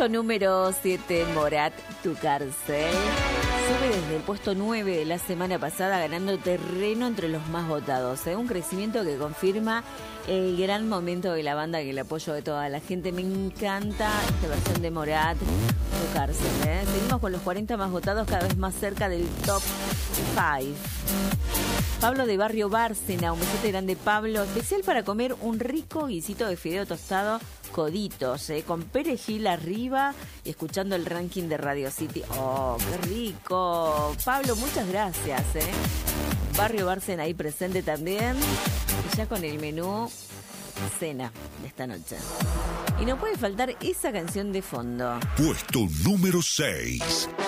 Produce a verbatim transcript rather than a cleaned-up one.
Puesto número siete, Morat, tu cárcel. Sube desde el puesto nueve de la semana pasada, ganando terreno entre los más votados. ¿eh? Un crecimiento que confirma el gran momento de la banda y el apoyo de toda la gente. Me encanta esta versión de Morat, tu cárcel. ¿eh? Seguimos con los cuarenta más votados, cada vez más cerca del top cinco. Pablo de Barrio Bárcena, un besote grande, Pablo. Especial para comer un rico guisito de fideo tostado, coditos, eh, con perejil arriba y escuchando el ranking de Radio City. ¡Oh, qué rico! Pablo, muchas gracias. Eh. Barrio Bárcena ahí presente también. Y ya con el menú cena de esta noche. Y no puede faltar esa canción de fondo. Puesto número seis.